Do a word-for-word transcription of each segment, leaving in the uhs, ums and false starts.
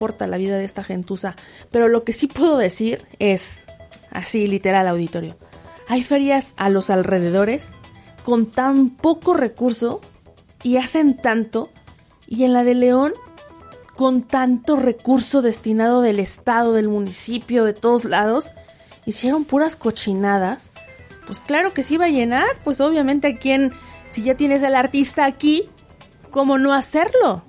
importa la vida de esta gentuza, pero lo que sí puedo decir es, así literal auditorio, hay ferias a los alrededores con tan poco recurso y hacen tanto, y en la de León con tanto recurso destinado del estado, del municipio, de todos lados, hicieron puras cochinadas. Pues claro que sí va a llenar, pues obviamente a quien, si ya tienes al artista aquí, ¿cómo no hacerlo?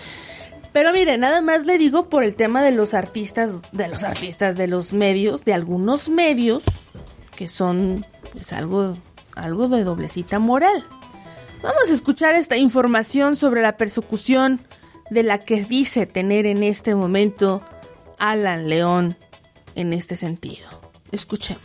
Pero mire, nada más le digo por el tema de los artistas, de los artistas, de los medios, de algunos medios que son pues algo, algo de doblecita moral. Vamos a escuchar esta información sobre la persecución de la que dice tener en este momento Alan León en este sentido. Escuchemos.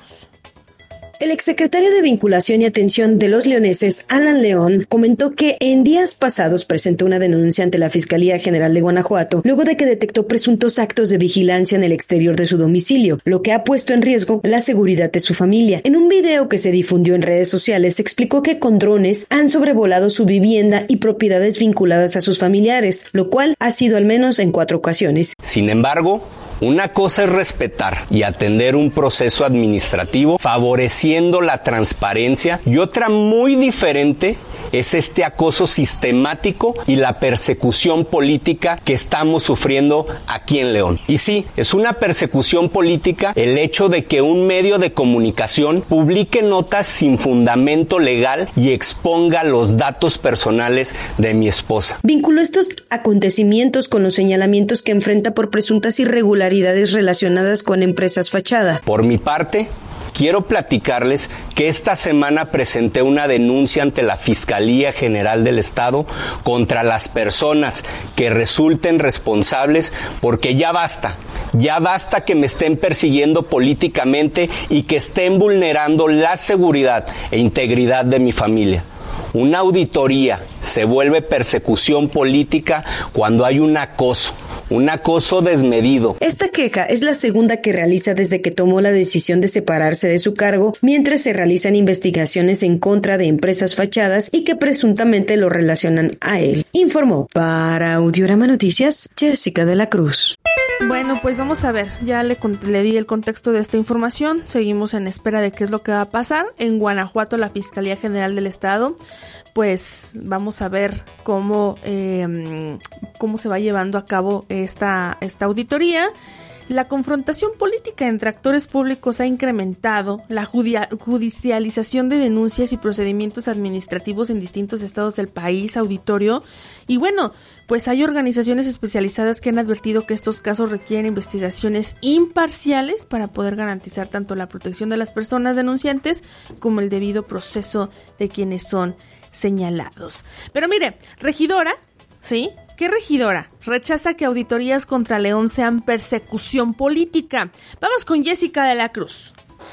El exsecretario de Vinculación y Atención de los leoneses, Alan León, comentó que en días pasados presentó una denuncia ante la Fiscalía General de Guanajuato luego de que detectó presuntos actos de vigilancia en el exterior de su domicilio, lo que ha puesto en riesgo la seguridad de su familia. En un video que se difundió en redes sociales, se explicó que con drones han sobrevolado su vivienda y propiedades vinculadas a sus familiares, lo cual ha sido al menos en cuatro ocasiones. Sin embargo, una cosa es respetar y atender un proceso administrativo favoreciendo la transparencia y otra muy diferente es este acoso sistemático y la persecución política que estamos sufriendo aquí en León. Y sí, es una persecución política el hecho de que un medio de comunicación publique notas sin fundamento legal y exponga los datos personales de mi esposa. Vinculó estos acontecimientos con los señalamientos que enfrenta por presuntas irregularidades relacionadas con empresas fachada. Por mi parte, quiero platicarles que esta semana presenté una denuncia ante la Fiscalía General del Estado contra las personas que resulten responsables, porque ya basta, ya basta que me estén persiguiendo políticamente y que estén vulnerando la seguridad e integridad de mi familia. Una auditoría se vuelve persecución política cuando hay un acoso. Un acoso desmedido. Esta queja es la segunda que realiza desde que tomó la decisión de separarse de su cargo, mientras se realizan investigaciones en contra de empresas fachadas y que presuntamente lo relacionan a él. Informó para Audiorama Noticias, Jessica de la Cruz. Bueno, pues vamos a ver, ya le, le di el contexto de esta información, seguimos en espera de qué es lo que va a pasar. En Guanajuato, la Fiscalía General del Estado, pues vamos a ver cómo, eh, cómo se va llevando a cabo esta, esta auditoría. La confrontación política entre actores públicos ha incrementado, la judia- judicialización de denuncias y procedimientos administrativos en distintos estados del país, auditorio, y bueno, pues hay organizaciones especializadas que han advertido que estos casos requieren investigaciones imparciales para poder garantizar tanto la protección de las personas denunciantes como el debido proceso de quienes son señalados. Pero mire, regidora, ¿sí? ¿Qué regidora rechaza que auditorías contra León sean persecución política? Vamos con Jessica de la Cruz.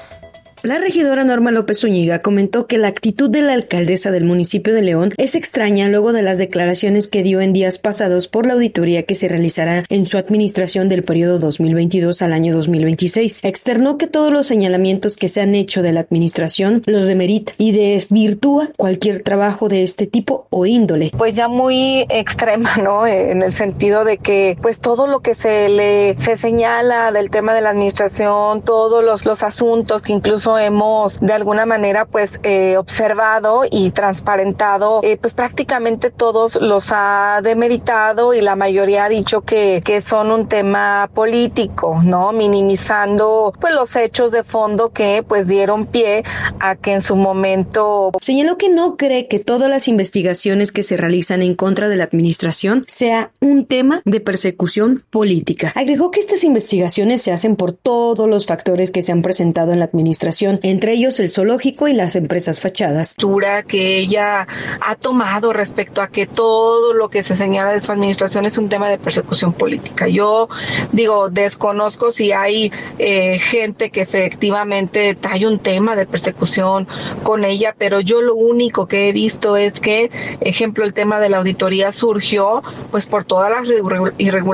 La regidora Norma López Zúñiga comentó que la actitud de la alcaldesa del municipio de León es extraña luego de las declaraciones que dio en días pasados por la auditoría que se realizará en su administración del periodo dos mil veintidós al año dos mil veintiséis. Externó que todos los señalamientos que se han hecho de la administración los demerita y desvirtúa cualquier trabajo de este tipo o índole. Pues ya muy extrema, ¿no? En el sentido de que pues todo lo que se le se señala del tema de la administración, todos los, los asuntos que incluso hemos de alguna manera pues eh, observado y transparentado, eh, pues prácticamente todos los ha demeritado y la mayoría ha dicho que, que son un tema político, ¿no? Minimizando pues los hechos de fondo que pues dieron pie a que en su momento... Señaló que no cree que todas las investigaciones que se realizan en contra de la administración sea un tema de persecución política. Agregó que estas investigaciones se hacen por todos los factores que se han presentado en la administración, entre ellos el zoológico y las empresas fachadas. Que ella ha tomado respecto a que todo lo que se señala de su administración es un tema de persecución política. Yo digo, desconozco si hay eh, gente que efectivamente trae un tema de persecución con ella, pero yo lo único que he visto es que, ejemplo, el tema de la auditoría surgió pues por todas las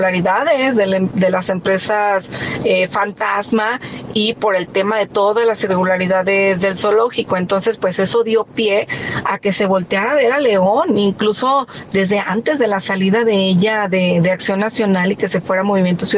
irregularidades de, la, de las empresas eh, fantasma y por el tema de todas las irregularidades irregularidades del zoológico. Entonces, pues eso dio pie a que se volteara a ver a León, incluso desde antes de la salida de ella de, de Acción Nacional y que se fuera a Movimiento Ciudadano.